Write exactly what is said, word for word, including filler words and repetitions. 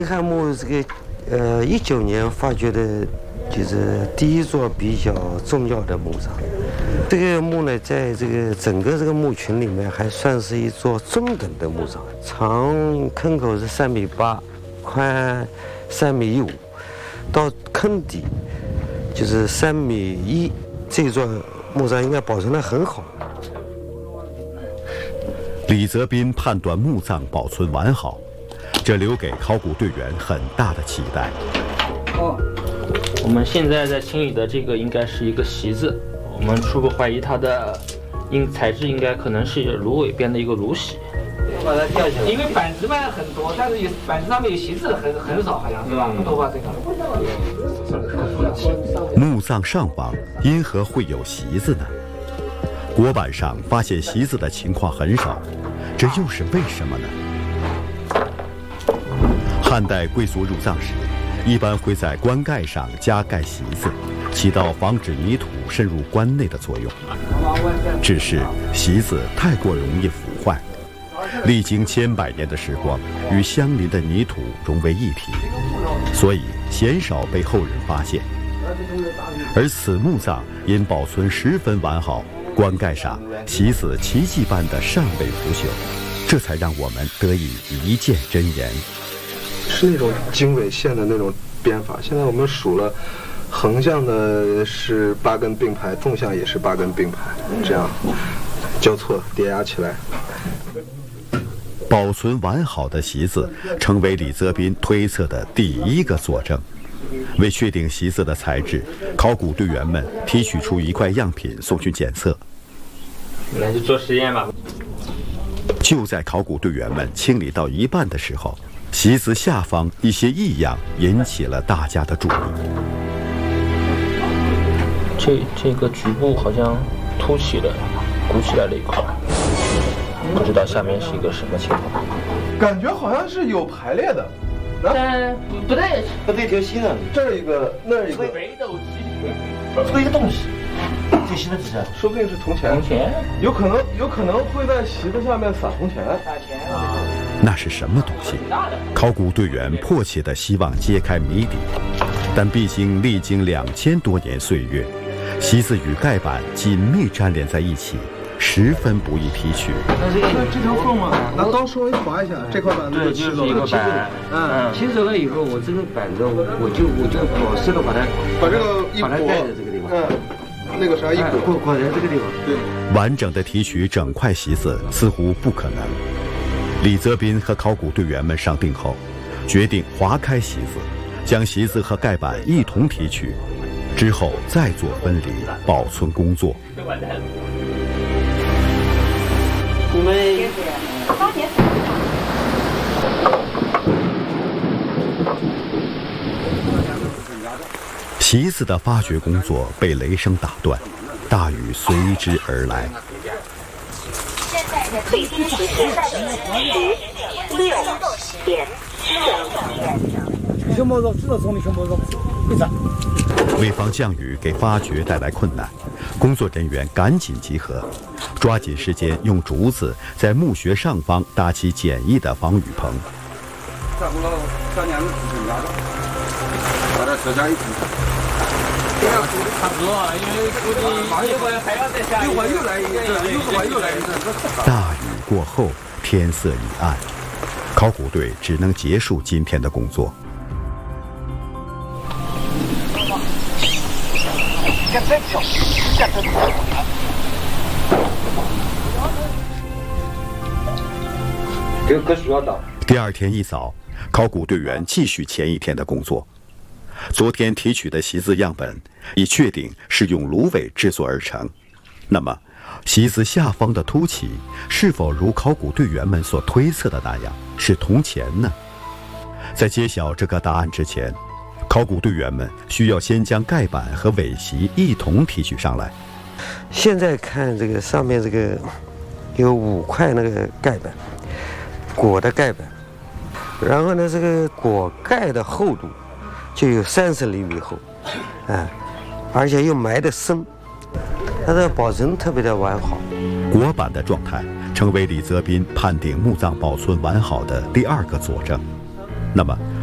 汉墓这个，呃，一九年发掘的，就是第一座比较重要的墓葬。这个墓呢，在这个整个这个墓群里面，还算是一座中等的墓葬，长坑口是三米八，宽三米五，到坑底就是三米一。这座墓葬应该保存得很好。 李泽斌判断墓葬保存完好，这留给考古队员很大的期待。 哦，我们现在在清理的这个应该是一个席子，我们初步怀疑它的应材质应该可能是芦苇编的一个芦席。 把它吊起来，因为板子嘛很多，但是有板子上面有席子很很少，好像是吧？不多吧这个。 墓葬上方因何会有席子呢？椁板上发现席子的情况很少，这又是为什么呢？汉代贵族入葬时，一般会在棺盖上加盖席子，起到防止泥土渗入棺内的作用。只是席子太过容易腐坏，历经千百年的时光，与相邻的泥土融为一体，所以鲜少被后人发现。而此墓葬因保存十分完好，棺盖上席子奇迹般的尚未腐朽，这才让我们得以一见真言。 是那种经纬线的那种编法。现在我们数了，横向的是八根并排，纵向也是八根并排，这样交错叠压起来。 保存完好的席子成为李泽斌推测的第一个佐证。为确定席子的材质，考古队员们提取出一块样品送去检测。 来去做实验吧。 就在考古队员们清理到一半的时候，席子下方一些异样引起了大家的注意。 这这个局部好像凸起了，鼓起来了一块，不知道下面是一个什么情况。 感觉好像是有排列的。 但不不对， 不对，条线呢？ 这儿一个，那儿一个， 北斗七这个一个东西，这新的指甲， 说不定是铜钱。 铜钱， 有可能，有可能会在席子下面撒铜钱。 撒钱啊！ 那是什么东西？考古队员迫切地希望揭开谜底，但毕竟历经两千多年岁月，席子与盖板紧密粘连在一起，十分不易提取。 那这条缝嘛，拿刀稍微划一下，这块板子对，就是一个板。 嗯，切走了以后，我这个板子，我就我就老实的把它把这个一把它盖在这个地方。 嗯，那个啥一裹裹在这个地方。 对， 完整的提取整块席子似乎不可能。李泽斌和考古队员们商定后，决定划开席子，将席子和盖板一同提取，之后再做分离保存工作。 你们席子的发掘工作被雷声打断，大雨随之而来。 北京时间十六点整。 为防降雨给发掘带来困难，工作人员赶紧集合，抓紧时间用竹子在墓穴上方搭起简易的防雨棚。 差不多，因为估计一会儿还要再下，一会儿又来一阵，一会儿又来一阵。 大雨过后，天色已暗，考古队只能结束今天的工作。第二天一早，考古队员继续前一天的工作。昨天提取的席子样本已确定是用芦苇制作而成，那么席子下方的凸起是否如考古队员们所推测的那样是铜钱呢？在揭晓这个答案之前，考古队员们需要先将盖板和尾席一同提取上来。 现在看这个上面这个有五块那个盖板，裹的盖板，然后呢这个裹盖的厚度就有三十厘米厚，啊，而且又埋得深，它的保存特别的完好。 椁板的状态成为李泽斌判定墓葬保存完好的第二个佐证。那么